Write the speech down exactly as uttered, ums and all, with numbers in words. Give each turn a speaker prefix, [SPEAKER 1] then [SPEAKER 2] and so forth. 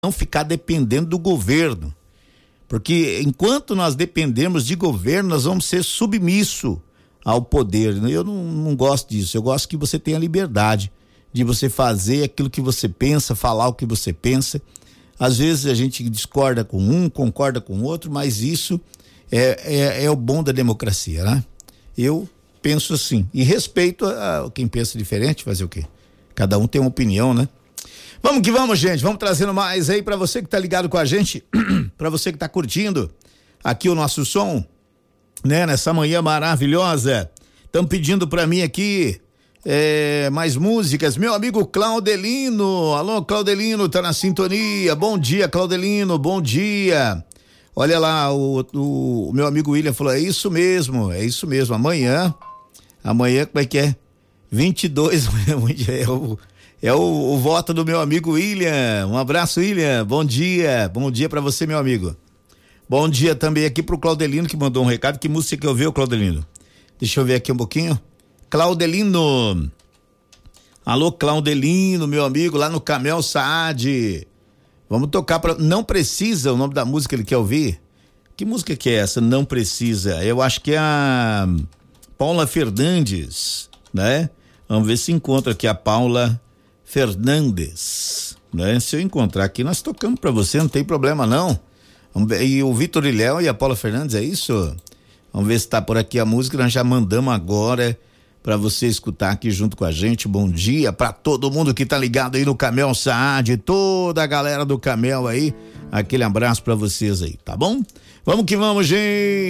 [SPEAKER 1] não ficar dependendo do governo. Porque enquanto nós dependemos de governo, nós vamos ser submissos ao poder. Eu não, não gosto disso. Eu gosto que você tenha liberdade de você fazer aquilo que você pensa, falar o que você pensa. Às vezes a gente discorda com um, concorda com o outro, mas isso é, é, é o bom da democracia, né? Eu penso assim. E respeito a, a quem pensa diferente, fazer o quê? Cada um tem uma opinião, né? Vamos que vamos, gente. Vamos trazendo mais aí pra você que tá ligado com a gente, pra você que tá curtindo aqui o nosso som, né? Nessa manhã maravilhosa. Estão pedindo pra mim aqui é, mais músicas. Meu amigo Claudelino. Alô, Claudelino, tá na sintonia. Bom dia, Claudelino. Bom dia. Olha lá, o, o, o meu amigo William falou, é isso mesmo, é isso mesmo. Amanhã, amanhã como é que é? vinte e dois, é o... É o, o voto do meu amigo William. Um abraço, William. Bom dia. Bom dia pra você, meu amigo. Bom dia também aqui pro Claudelino, que mandou um recado. Que música que eu vi, Claudelino? Deixa eu ver aqui um pouquinho. Claudelino. Alô, Claudelino, meu amigo, lá no Camel Saad. Vamos tocar pra... Não Precisa, o nome da música que ele quer ouvir. Que música que é essa? Não Precisa. Eu acho que é a Paula Fernandes, né? Vamos ver se encontra aqui a Paula Fernandes, né? Se eu encontrar aqui, nós tocamos pra você, não tem problema não. Vamos ver, e o Vitor Ilhéu e a Paula Fernandes, é isso? Vamos ver se tá por aqui a música, nós já mandamos agora pra você escutar aqui junto com a gente. Bom dia pra todo mundo que tá ligado aí no Camel Saad, toda a galera do Camel aí, aquele abraço pra vocês aí, tá bom? Vamos que vamos, gente!